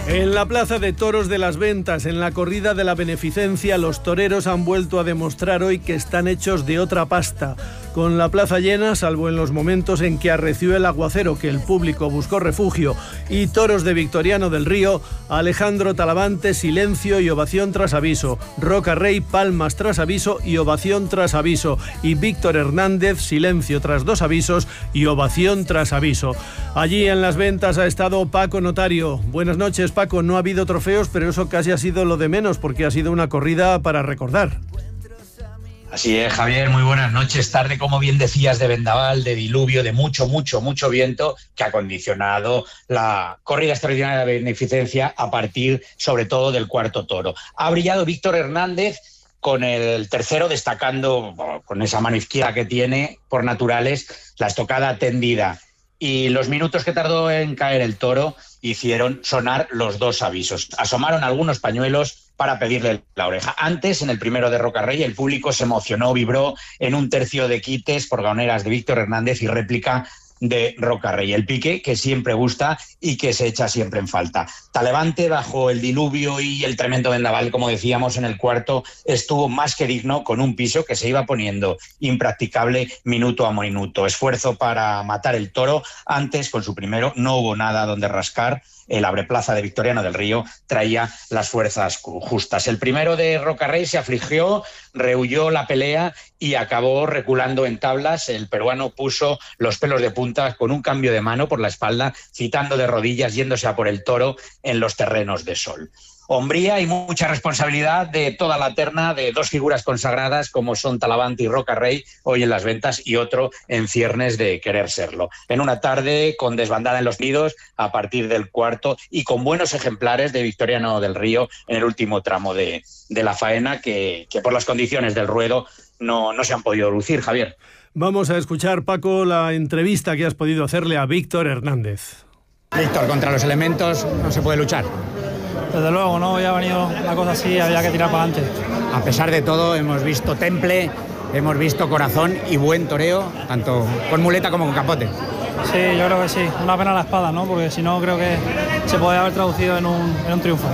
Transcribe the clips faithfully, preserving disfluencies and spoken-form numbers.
En la Plaza de Toros de las Ventas, en la corrida de la beneficencia, los toreros han vuelto a demostrar hoy que están hechos de otra pasta. Con la plaza llena, salvo en los momentos en que arreció el aguacero, que el público buscó refugio, y toros de Victoriano del Río, Alejandro Talavante, silencio y ovación tras aviso. Roca Rey, palmas tras aviso y ovación tras aviso. Y Víctor Hernández, silencio tras dos avisos y ovación tras aviso. Allí en las Ventas ha estado Paco Notario. Buenas noches, Paco. No ha habido trofeos, pero eso casi ha sido lo de menos, porque ha sido una corrida para recordar. Así es, Javier, muy buenas noches. Tarde, como bien decías, de vendaval, de diluvio, de mucho, mucho, mucho viento que ha condicionado la corrida extraordinaria de beneficencia a partir, sobre todo, del cuarto toro. Ha brillado Víctor Hernández con el tercero, destacando con esa mano izquierda que tiene, por naturales, la estocada tendida. Y los minutos que tardó en caer el toro hicieron sonar los dos avisos. Asomaron algunos pañuelos para pedirle la oreja. Antes, en el primero de Roca Rey, el público se emocionó, vibró en un tercio de quites por gaoneras de Víctor Hernández y réplica de Roca Rey. El pique que siempre gusta y que se echa siempre en falta. Talavante, bajo el diluvio y el tremendo vendaval, como decíamos en el cuarto, estuvo más que digno, con un piso que se iba poniendo impracticable minuto a minuto. Esfuerzo para matar el toro. Antes, con su primero, no hubo nada donde rascar. El abreplaza de Victoriano del Río traía las fuerzas justas. El primero de Roca Rey se afligió, rehuyó la pelea y acabó reculando en tablas. El peruano puso los pelos de punta con un cambio de mano por la espalda, citando de rodillas, yéndose a por el toro en los terrenos de sol. Hombría y mucha responsabilidad de toda la terna de dos figuras consagradas como son Talavante y Roca Rey, hoy en las Ventas, y otro en ciernes de querer serlo. En una tarde con desbandada en los nidos a partir del cuarto y con buenos ejemplares de Victoriano del Río en el último tramo de, de la faena que, que por las condiciones del ruedo no, no se han podido lucir, Javier. Vamos a escuchar, Paco, la entrevista que has podido hacerle a Víctor Hernández. Víctor, contra los elementos no se puede luchar. Desde luego, ¿no? Ya ha venido la cosa así, había que tirar para adelante. A pesar de todo, hemos visto temple, hemos visto corazón y buen toreo, tanto con muleta como con capote. Sí, yo creo que sí. Una pena la espada, ¿no? Porque si no, creo que se podría haber traducido en un, en un triunfo.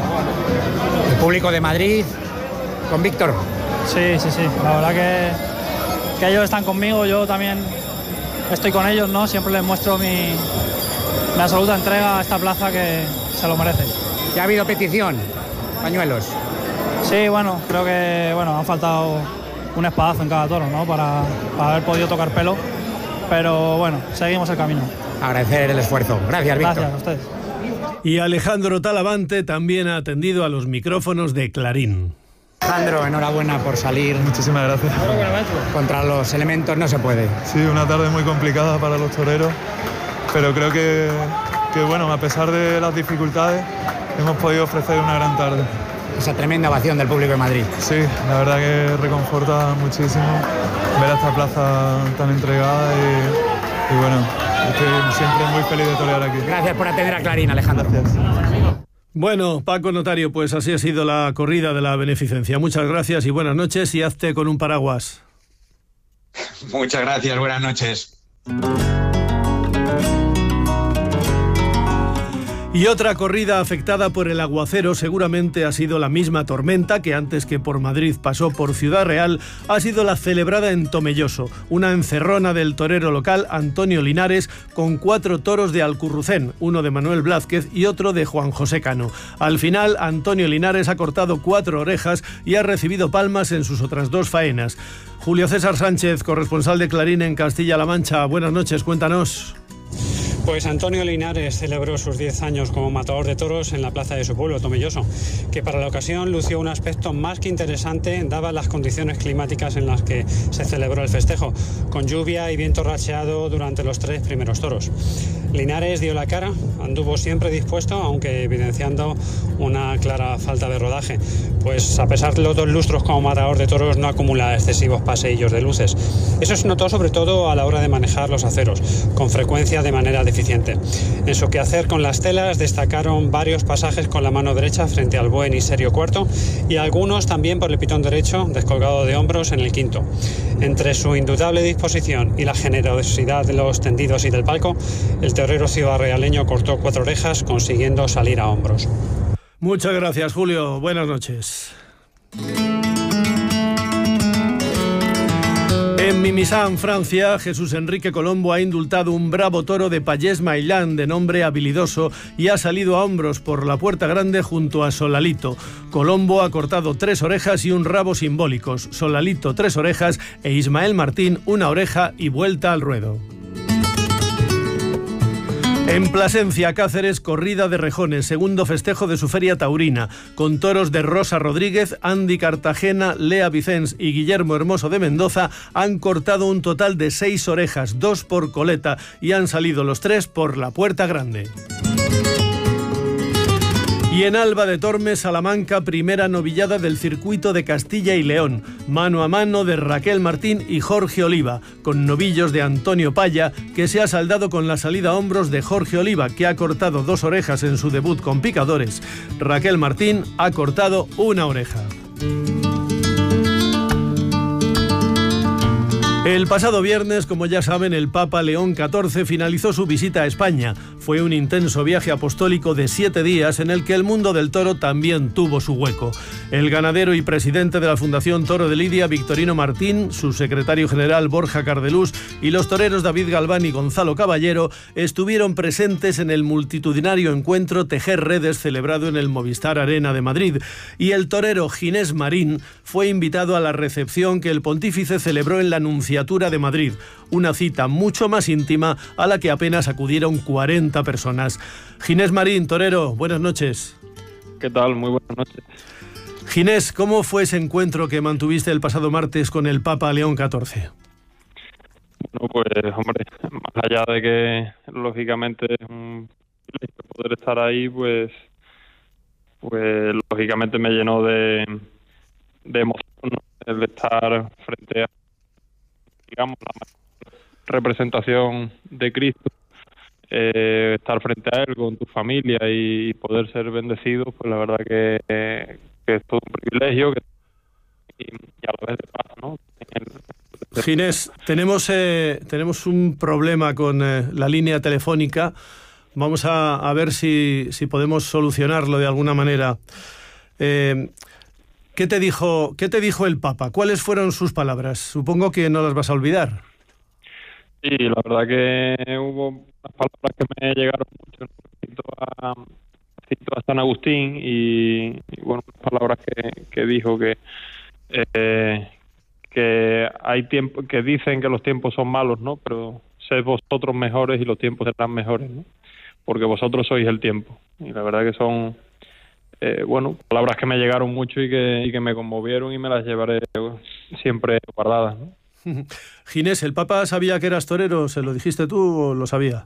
El público de Madrid con Víctor. Sí, sí, sí. La verdad que, que ellos están conmigo, yo también estoy con ellos, ¿no? Siempre les muestro mi, mi absoluta entrega a esta plaza, que se lo merece. ¿Ya ha habido petición? Pañuelos. Sí, bueno, creo que bueno, han faltado un espadazo en cada toro, ¿no? Para, para haber podido tocar pelo. Pero bueno, seguimos el camino. Agradecer el esfuerzo. Gracias, Víctor. Gracias a ustedes. Y Alejandro Talavante también ha atendido a los micrófonos de Clarín. Alejandro, enhorabuena por salir. Muchísimas gracias. Contra los elementos no se puede. Sí, una tarde muy complicada para los toreros, pero creo que, que bueno, a pesar de las dificultades, hemos podido ofrecer una gran tarde. Esa tremenda ovación del público de Madrid. Sí, la verdad que reconforta muchísimo ver a esta plaza tan entregada y, y bueno, estoy siempre muy feliz de torear aquí. Gracias por atender a Clarín, Alejandro. Gracias. Bueno, Paco Notario, pues así ha sido la corrida de la beneficencia. Muchas gracias y buenas noches, y hazte con un paraguas. Muchas gracias, buenas noches. Y otra corrida afectada por el aguacero seguramente ha sido la misma tormenta que antes que por Madrid pasó por Ciudad Real, ha sido la celebrada en Tomelloso, una encerrona del torero local Antonio Linares con cuatro toros de Alcurrucén, uno de Manuel Blázquez y otro de Juan José Cano. Al final, Antonio Linares ha cortado cuatro orejas y ha recibido palmas en sus otras dos faenas. Julio César Sánchez, corresponsal de Clarín en Castilla-La Mancha, buenas noches, cuéntanos. Pues Antonio Linares celebró sus diez años como matador de toros en la plaza de su pueblo, Tomelloso, que para la ocasión lució un aspecto más que interesante dadas las condiciones climáticas en las que se celebró el festejo, con lluvia y viento racheado durante los tres primeros toros. Linares dio la cara, anduvo siempre dispuesto, aunque evidenciando una clara falta de rodaje, pues a pesar de los dos lustros como matador de toros no acumula excesivos paseillos de luces. Eso se notó sobre todo a la hora de manejar los aceros, con frecuencia de manera deficiente. En su quehacer con las telas destacaron varios pasajes con la mano derecha frente al buen y serio cuarto, y algunos también por el pitón derecho, descolgado de hombros en el quinto. Entre su indudable disposición y la generosidad de los tendidos y del palco, el torero ciudadrealeño cortó cuatro orejas, consiguiendo salir a hombros. Muchas gracias, Julio. Buenas noches. En Mimizan, Francia, Jesús Enrique Colombo ha indultado un bravo toro de Pallés Maillán de nombre habilidoso y ha salido a hombros por la puerta grande junto a Solalito. Colombo ha cortado tres orejas y un rabo simbólicos. Solalito tres orejas e Ismael Martín una oreja y vuelta al ruedo. En Plasencia, Cáceres, corrida de rejones, segundo festejo de su feria taurina, con toros de Rosa Rodríguez, Andy Cartagena, Lea Vicens y Guillermo Hermoso de Mendoza, han cortado un total de seis orejas, dos por coleta, y han salido los tres por la puerta grande. Y en Alba de Tormes, Salamanca, primera novillada del circuito de Castilla y León, mano a mano de Raquel Martín y Jorge Oliva, con novillos de Antonio Paya, que se ha saldado con la salida a hombros de Jorge Oliva, que ha cortado dos orejas en su debut con picadores. Raquel Martín ha cortado una oreja. El pasado viernes, como ya saben, el Papa León catorce finalizó su visita a España. Fue un intenso viaje apostólico de siete días en el que el mundo del toro también tuvo su hueco. El ganadero y presidente de la Fundación Toro de Lidia, Victorino Martín, su secretario general Borja Cardelús y los toreros David Galván y Gonzalo Caballero estuvieron presentes en el multitudinario encuentro Tejer Redes celebrado en el Movistar Arena de Madrid. Y el torero Ginés Marín fue invitado a la recepción que el pontífice celebró en la Nunciatura de Madrid, una cita mucho más íntima a la que apenas acudieron cuarenta personas. Ginés Marín, torero, buenas noches. ¿Qué tal? Muy buenas noches. Ginés, ¿cómo fue ese encuentro que mantuviste el pasado martes con el Papa León catorce? Bueno, pues, hombre, más allá de que, lógicamente, es un privilegio poder estar ahí, pues, pues lógicamente me llenó de, de emoción, ¿no? El estar frente a, digamos, la mayor representación de Cristo, eh, estar frente a Él con tu familia y poder ser bendecido, pues la verdad que, eh, que es todo un privilegio que, y, y a la vez de paz, ¿no? El... Ginés, tenemos, eh, tenemos un problema con eh, la línea telefónica. Vamos a, a ver si, si podemos solucionarlo de alguna manera. Eh, ¿Qué te dijo, qué te dijo el Papa? ¿Cuáles fueron sus palabras? Supongo que no las vas a olvidar. Sí, la verdad que hubo unas palabras que me llegaron mucho. Cito a, cito a San Agustín y, y bueno, palabras que, que dijo que eh, que hay tiempo, que dicen que los tiempos son malos, ¿no? Pero sed vosotros mejores y los tiempos serán mejores, ¿no? Porque vosotros sois el tiempo. Y la verdad que son Eh, bueno, palabras que me llegaron mucho y que, y que me conmovieron y me las llevaré siempre guardadas, ¿no? Ginés, ¿el Papa sabía que eras torero? ¿Se lo dijiste tú o lo sabía?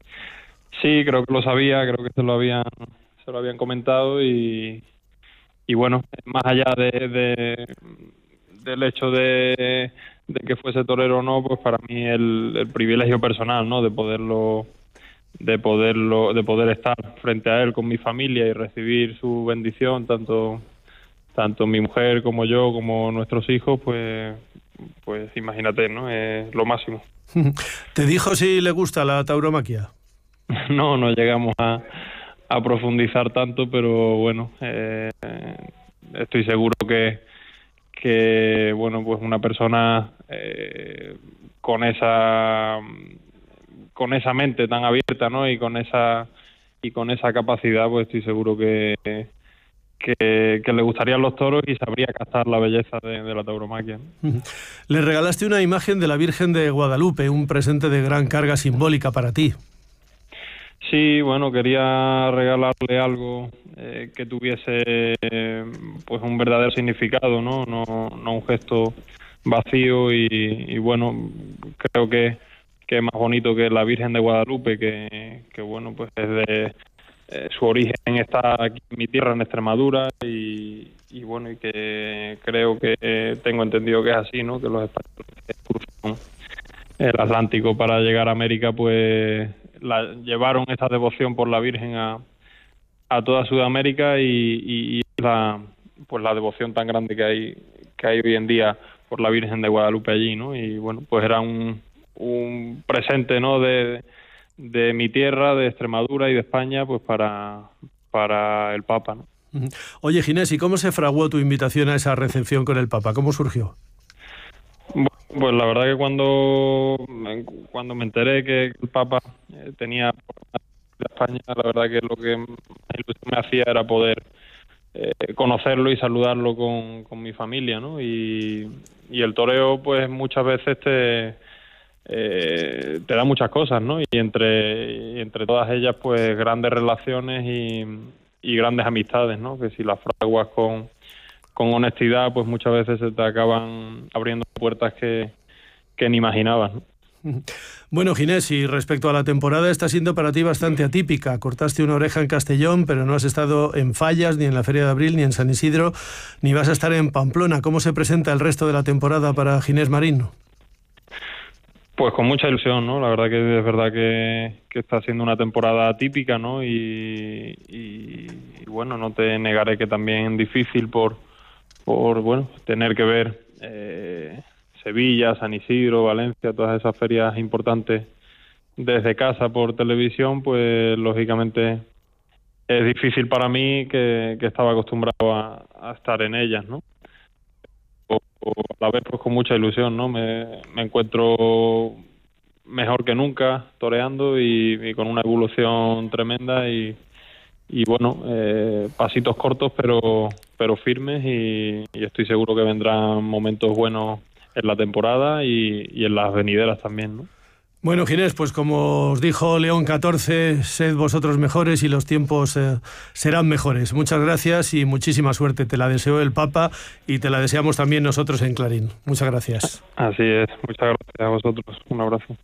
Sí, creo que lo sabía, creo que se lo habían, se lo habían comentado y, y bueno, más allá de, de del hecho de, de que fuese torero o no, pues para mí el, el privilegio personal, ¿no? De poderlo de poderlo de poder estar frente a él con mi familia y recibir su bendición, tanto tanto mi mujer como yo como nuestros hijos, pues pues imagínate, ¿no? Es lo máximo. ¿Te dijo si le gusta la tauromaquia? No, no llegamos a, a profundizar tanto, pero bueno, eh, estoy seguro que que bueno, pues una persona eh, con esa con esa mente tan abierta, ¿no? Y con esa y con esa capacidad, pues estoy seguro que que, que le gustarían los toros y sabría captar la belleza de, de la tauromaquia, ¿no? Le regalaste una imagen de la Virgen de Guadalupe, un presente de gran carga simbólica para ti. Sí, bueno, quería regalarle algo eh, que tuviese eh, pues un verdadero significado, ¿no? No, no un gesto vacío y, y bueno, creo que que es más bonito que la Virgen de Guadalupe, que, que bueno, pues es de eh, su origen está aquí en mi tierra, en Extremadura, y, y bueno, y que creo que eh, tengo entendido que es así, ¿no? Que los españoles que cruzaron el Atlántico para llegar a América, pues la, llevaron esa devoción por la Virgen a, a toda Sudamérica y, y, y la pues la devoción tan grande que hay que hay hoy en día por la Virgen de Guadalupe allí, ¿no? Y bueno, pues era un un presente, ¿no? de, de mi tierra, de Extremadura y de España, pues para para el Papa, ¿no? Oye, Ginés, ¿y cómo se fraguó tu invitación a esa recepción con el Papa? ¿Cómo surgió? Pues la verdad que cuando, cuando me enteré que el Papa tenía de España, la verdad que lo que me hacía era poder eh, conocerlo y saludarlo con, con mi familia, ¿no? Y, y el toreo, pues muchas veces te, eh, te da muchas cosas, ¿no? Y entre, y entre todas ellas, pues grandes relaciones y, y grandes amistades, ¿no? Que si las fraguas con, con honestidad, pues muchas veces se te acaban abriendo puertas que, que ni imaginabas, ¿no? Bueno, Ginés, y respecto a la temporada, está siendo para ti bastante atípica. Cortaste una oreja en Castellón, pero no has estado en Fallas, ni en la Feria de Abril, ni en San Isidro, ni vas a estar en Pamplona. ¿Cómo se presenta el resto de la temporada para Ginés Marín? Pues con mucha ilusión, ¿no? La verdad que es verdad que, que está siendo una temporada atípica, ¿no? Y, y, y bueno, no te negaré que también difícil por, por bueno, tener que ver eh, Sevilla, San Isidro, Valencia, todas esas ferias importantes desde casa por televisión, pues lógicamente es difícil para mí que, que estaba acostumbrado a, a estar en ellas, ¿no? O, o a la vez pues con mucha ilusión, ¿no? Me, me encuentro mejor que nunca toreando y, y con una evolución tremenda y, y bueno, eh, pasitos cortos pero, pero firmes y, y estoy seguro que vendrán momentos buenos en la temporada y, y en las venideras también, ¿no? Bueno, Ginés, pues como os dijo León catorce, sed vosotros mejores y los tiempos eh, serán mejores. Muchas gracias y muchísima suerte. Te la deseó el Papa y te la deseamos también nosotros en Clarín. Muchas gracias. Así es. Muchas gracias a vosotros. Un abrazo.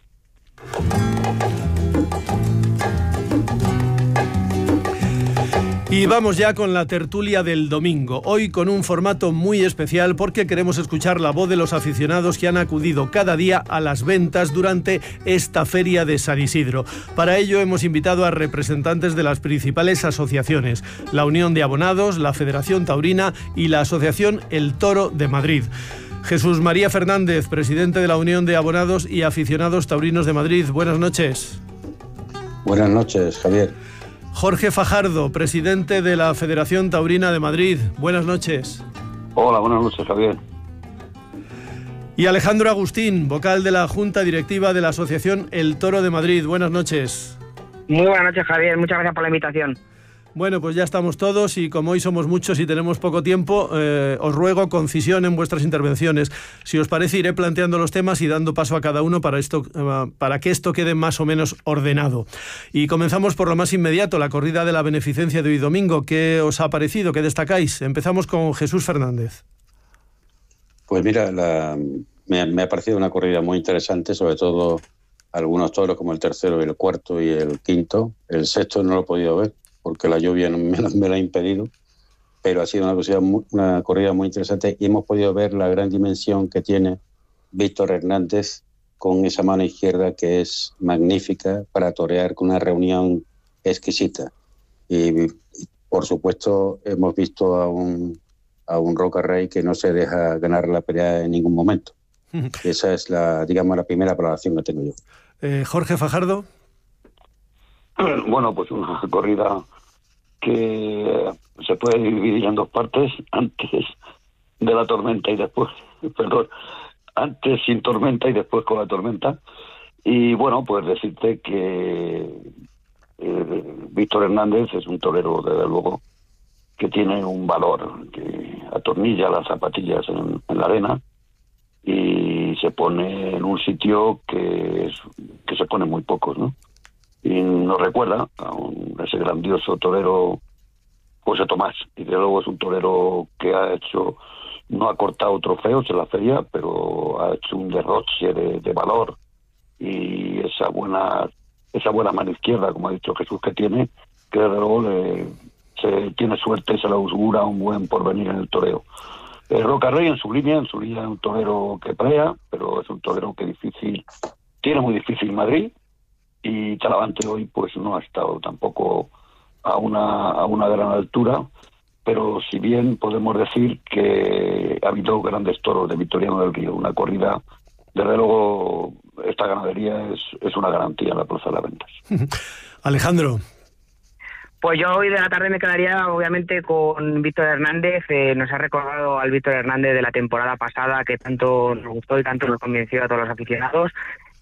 Y vamos ya con la tertulia del domingo, hoy con un formato muy especial porque queremos escuchar la voz de los aficionados que han acudido cada día a las ventas durante esta feria de San Isidro. Para ello hemos invitado a representantes de las principales asociaciones, la Unión de Abonados, la Federación Taurina y la Asociación El Toro de Madrid. Jesús María Fernández, presidente de la Unión de Abonados y Aficionados Taurinos de Madrid. Buenas noches. Buenas noches, Javier. Jorge Fajardo, presidente de la Federación Taurina de Madrid. Buenas noches. Hola, buenas noches, Javier. Y Alejandro Agustín, vocal de la Junta Directiva de la Asociación El Toro de Madrid. Buenas noches. Muy buenas noches, Javier. Muchas gracias por la invitación. Bueno, pues ya estamos todos y como hoy somos muchos y tenemos poco tiempo, eh, os ruego concisión en vuestras intervenciones. Si os parece, iré planteando los temas y dando paso a cada uno para, esto, eh, para que esto quede más o menos ordenado. Y comenzamos por lo más inmediato, la corrida de la beneficencia de hoy domingo. ¿Qué os ha parecido? ¿Qué destacáis? Empezamos con Jesús Fernández. Pues mira, la, me, me ha parecido una corrida muy interesante, sobre todo algunos toros como el tercero y el cuarto y el quinto. El sexto no lo he podido ver porque la lluvia me la, me la ha impedido, pero ha sido una corrida, muy, una corrida muy interesante y hemos podido ver la gran dimensión que tiene Víctor Hernández con esa mano izquierda que es magnífica para torear con una reunión exquisita. Y, y por supuesto hemos visto a un, a un Roca Rey que no se deja ganar la pelea en ningún momento. Esa es la, digamos, la primera valoración que tengo yo. Eh, Jorge Fajardo. Bueno, pues una corrida que se puede dividir en dos partes, antes de la tormenta y después, perdón, antes sin tormenta y después con la tormenta. Y bueno, pues decirte que eh, Víctor Hernández es un torero, desde luego, que tiene un valor, que atornilla las zapatillas en, en la arena y se pone en un sitio que, es, que se pone muy pocos, ¿no? Y nos recuerda a un, ese grandioso torero José Tomás, y de luego es un torero que ha hecho, no ha cortado trofeos en la feria, pero ha hecho un derroche de, de valor, y esa buena esa buena mano izquierda, como ha dicho Jesús, que tiene, que desde luego le, se tiene suerte y se le augura un buen porvenir en el toreo. El Roca Rey en su línea, en su línea es un torero que pelea, pero es un torero que difícil, tiene muy difícil Madrid, y Talavante hoy pues no ha estado tampoco a una a una gran altura, pero si bien podemos decir que ha habido grandes toros de Victoriano del Río, una corrida, desde luego esta ganadería es, es una garantía en la Plaza de las Ventas. Alejandro. Pues yo hoy de la tarde me quedaría obviamente con Víctor Hernández. Eh, nos ha recordado al Víctor Hernández de la temporada pasada que tanto nos gustó y tanto nos convenció a todos los aficionados.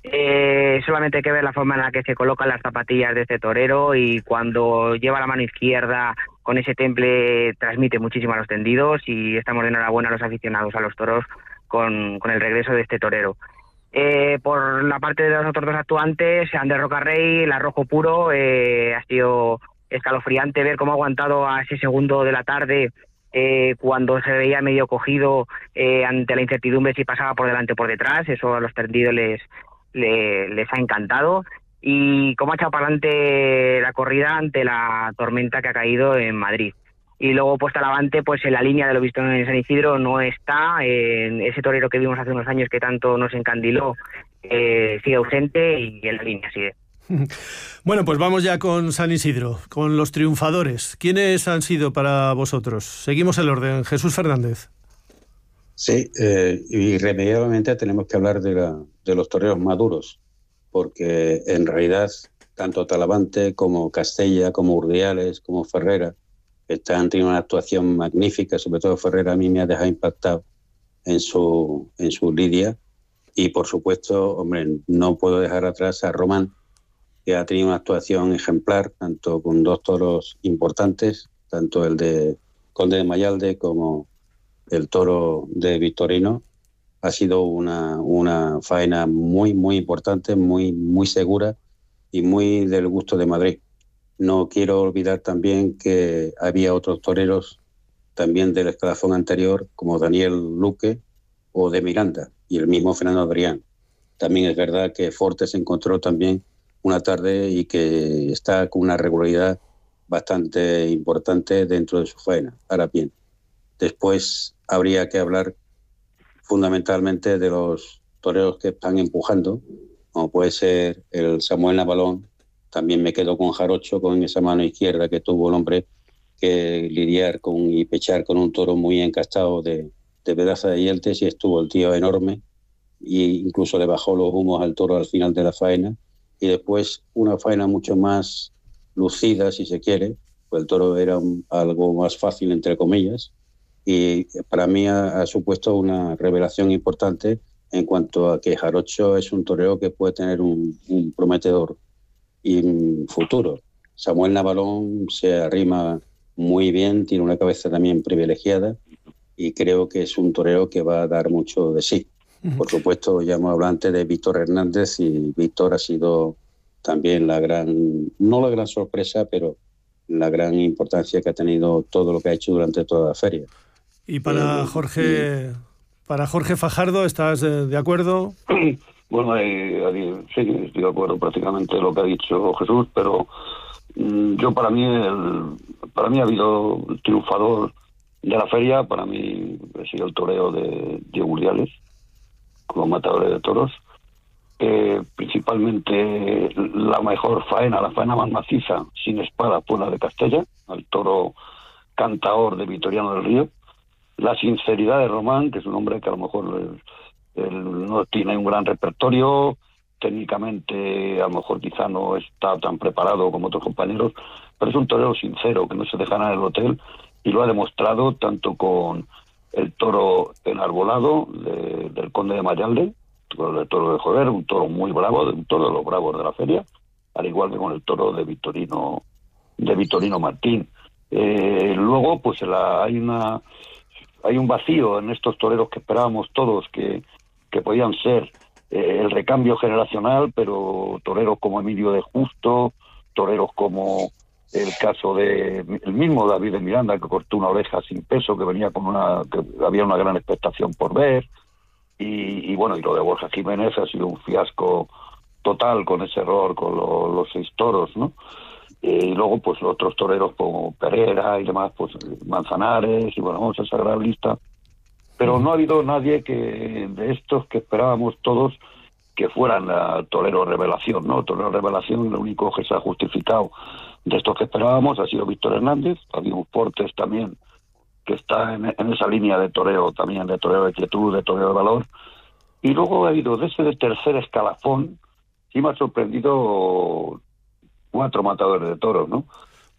Eh, solamente hay que ver la forma en la que se colocan las zapatillas de este torero, y cuando lleva la mano izquierda con ese temple transmite muchísimo a los tendidos, y estamos de enhorabuena a los aficionados a los toros con, con el regreso de este torero. Eh, por la parte de los otros dos actuantes, Ander Rocarrey, el arrojo puro, eh, ha sido escalofriante ver cómo ha aguantado a ese segundo de la tarde, eh, cuando se veía medio cogido eh, ante la incertidumbre si pasaba por delante o por detrás. Eso a los tendidos les, les, les ha encantado, y cómo ha echado para adelante la corrida ante la tormenta que ha caído en Madrid. Y luego puesta al avante, pues en la línea de lo visto en San Isidro no está, en ese torero que vimos hace unos años que tanto nos encandiló, eh, sigue ausente, y en la línea sigue. Bueno, pues vamos ya con San Isidro, con los triunfadores. ¿Quiénes han sido para vosotros? Seguimos el orden. Jesús Fernández. Sí, eh, irremediablemente tenemos que hablar de, la, de los toreros maduros, porque en realidad tanto Talavante como Castella, como Urdiales, como Ferrera están teniendo una actuación magnífica. Sobre todo Ferrera a mí me ha dejado impactado en su, en su lidia, y por supuesto, hombre, no puedo dejar atrás a Román, que ha tenido una actuación ejemplar, tanto con dos toros importantes, tanto el de Conde de Mayalde como el toro de Victorino. Ha sido una, una faena muy, muy importante, muy, muy segura y muy del gusto de Madrid. No quiero olvidar también que había otros toreros también del escalafón anterior, como Daniel Luque o de Miranda, y el mismo Fernando Adrián. También es verdad que Fortes encontró también una tarde y que está con una regularidad bastante importante dentro de su faena. Ahora bien, después habría que hablar fundamentalmente de los toreros que están empujando, como puede ser el Samuel Navalón. También me quedo con Jarocho, con esa mano izquierda que tuvo el hombre que lidiar con y pechar con un toro muy encastado de, de Pedaza de Yeltes, y estuvo el tío enorme, e incluso le bajó los humos al toro al final de la faena. Y después una faena mucho más lucida, si se quiere, pues el toro era un, algo más fácil, entre comillas, y para mí ha, ha supuesto una revelación importante en cuanto a que Jarocho es un torero que puede tener un, un prometedor y un futuro. Samuel Navalón se arrima muy bien, tiene una cabeza también privilegiada, y creo que es un torero que va a dar mucho de sí. Por supuesto, ya hemos hablado antes de Víctor Hernández, y Víctor ha sido también la gran, no la gran sorpresa, pero la gran importancia que ha tenido todo lo que ha hecho durante toda la feria. Y para eh, Jorge, y... para Jorge Fajardo, ¿estás de, de acuerdo? Bueno, eh, sí, estoy de acuerdo prácticamente en lo que ha dicho Jesús, pero mm, yo para mí, el, para mí ha habido el triunfador de la feria. Para mí ha sido el toreo de Diego Urdiales, como matadores de toros. Eh, principalmente la mejor faena, la faena más maciza, sin espada, fue la de Castella, el toro cantaor de Vitoriano del Río. La sinceridad de Román, que es un hombre que a lo mejor él, él no tiene un gran repertorio, técnicamente a lo mejor quizá no está tan preparado como otros compañeros, pero es un torero sincero, que no se deja nada en el hotel, y lo ha demostrado tanto con el toro enarbolado de, del Conde de Mayalde, el toro de Joder, un toro muy bravo, un toro de los bravos de la feria, al igual que con el toro de Victorino, de Victorino Martín. Eh, luego, pues la, hay una hay un vacío en estos toreros que esperábamos todos que, que podían ser eh, el recambio generacional, pero toreros como Emilio de Justo, toreros como el caso de el mismo David de Miranda, que cortó una oreja sin peso, que venía con una, que había una gran expectación por ver, y, y bueno, y lo de Borja Jiménez ha sido un fiasco total con ese error, con lo, los seis toros, ¿no? Eh, y luego pues los otros toreros como Pereira y demás, pues Manzanares, y bueno, vamos a esa gran lista, pero no ha habido nadie que de estos que esperábamos todos que fueran la torero revelación, ¿no? Torero revelación, lo único que se ha justificado de estos que esperábamos ha sido Víctor Hernández. Había un Fortes también que está en, en esa línea de toreo también, de toreo de quietud, de toreo de valor. Y luego ha habido de ese de tercer escalafón, sí me ha sorprendido cuatro matadores de toros, ¿no?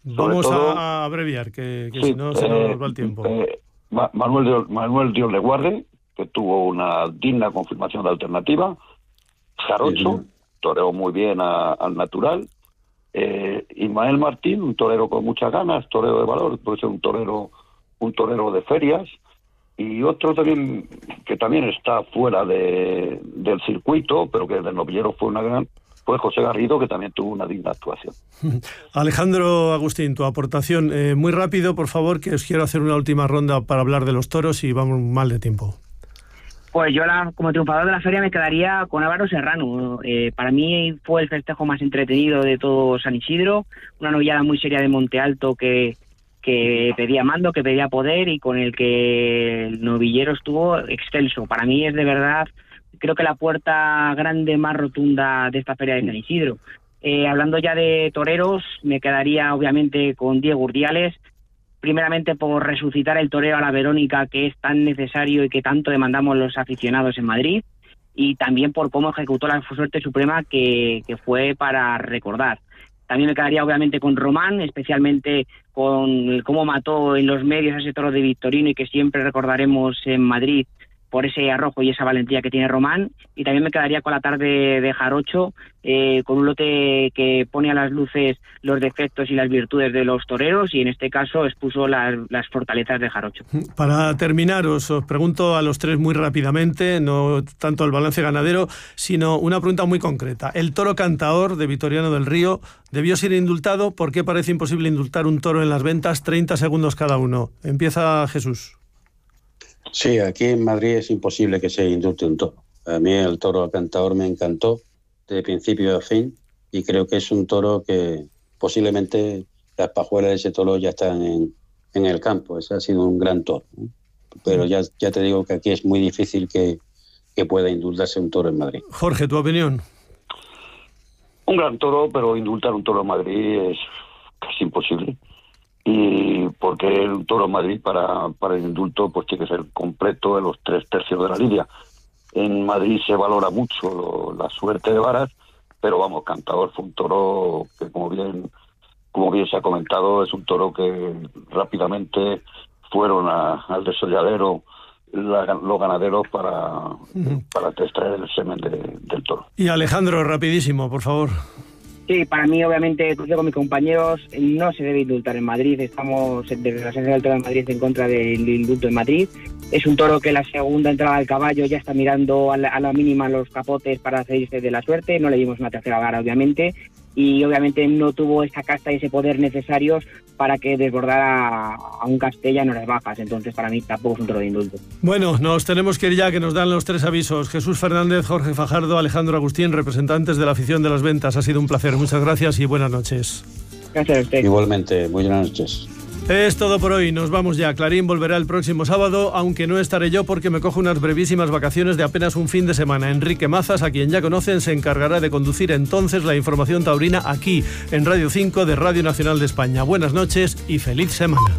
Vamos todo, a abreviar, que, que sí, si no se eh, nos va el tiempo. Eh, Manuel, Dios, Manuel Dios le guarde, que tuvo una digna confirmación de alternativa. Jarocho, sí, toreó muy bien a, al natural. Eh, Ismael Martín, un torero con muchas ganas, torero de valor, puede ser un torero, un torero de ferias. Y otro también, que también está fuera de, del circuito, pero que del novillero fue una gran, fue José Garrido, que también tuvo una digna actuación. Alejandro Agustín, tu aportación. Eh, muy rápido, por favor, que os quiero hacer una última ronda para hablar de los toros y vamos mal de tiempo. Pues yo, la, como triunfador de la feria, me quedaría con Álvaro Serrano. Eh, para mí fue el festejo más entretenido de todo San Isidro, una novillada muy seria de Monte Alto que... que pedía mando, que pedía poder y con el que el novillero estuvo excelso. Para mí es de verdad, creo que la puerta grande más rotunda de esta feria de San Isidro. Eh, hablando ya de toreros, me quedaría obviamente con Diego Urdiales, primeramente por resucitar el toreo a la Verónica, que es tan necesario y que tanto demandamos los aficionados en Madrid, y también por cómo ejecutó la suerte suprema, que, que fue para recordar. También me quedaría obviamente con Román, especialmente con cómo mató en los medios a ese toro de Victorino y que siempre recordaremos en Madrid por ese arrojo y esa valentía que tiene Román. Y también me quedaría con la tarde de Jarocho, eh, con un lote que pone a las luces los defectos y las virtudes de los toreros y en este caso expuso las, las fortalezas de Jarocho. Para terminar, os, os pregunto a los tres muy rápidamente, no tanto el balance ganadero, sino una pregunta muy concreta. El toro Cantaor de Vitoriano del Río debió ser indultado. ¿Por qué parece imposible indultar un toro en las ventas? treinta segundos cada uno. Empieza Jesús. Sí, aquí en Madrid es imposible que se indulte un toro. A mí el toro Cantaor me encantó de principio a fin y creo que es un toro que posiblemente las pajuelas de ese toro ya están en, en el campo. Ese ha sido un gran toro, ¿eh? Pero ya, ya te digo que aquí es muy difícil que, que pueda indultarse un toro en Madrid. Jorge, ¿tu opinión? Un gran toro, pero indultar un toro en Madrid es casi imposible. Y porque el toro en Madrid para, para el indulto pues tiene que ser completo de los tres tercios de la lidia. En Madrid se valora mucho lo, la suerte de varas, pero vamos, Cantaor fue un toro que como bien como bien se ha comentado, es un toro que rápidamente fueron a, al desolladero la, los ganaderos para, uh-huh. para extraer el semen de, del toro. Y Alejandro, rapidísimo, por favor. Sí, para mí, obviamente, cruce con mis compañeros, no se debe indultar en Madrid. Estamos desde la Asociación del Toro de Madrid en contra del indulto en Madrid. Es un toro que la segunda entrada del caballo ya está mirando a la, a la mínima los capotes para hacerse de la suerte. No le dimos una tercera vara, obviamente. Y obviamente no tuvo esa casta y ese poder necesarios para que desbordara a un castellano en las bajas. Entonces, para mí tampoco es un toro de indulto. Bueno, nos tenemos que ir ya, que nos dan los tres avisos. Jesús Fernández, Jorge Fajardo, Alejandro Agustín, representantes de la afición de las ventas. Ha sido un placer. Muchas gracias y buenas noches. Gracias a usted. Igualmente, muy buenas noches. Es todo por hoy, nos vamos ya. Clarín volverá el próximo sábado, aunque no estaré yo porque me cojo unas brevísimas vacaciones de apenas un fin de semana. Enrique Mazas, a quien ya conocen, se encargará de conducir entonces la información taurina aquí, en Radio cinco de Radio Nacional de España. Buenas noches y feliz semana.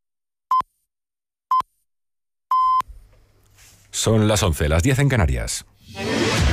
Son las once, las diez en Canarias.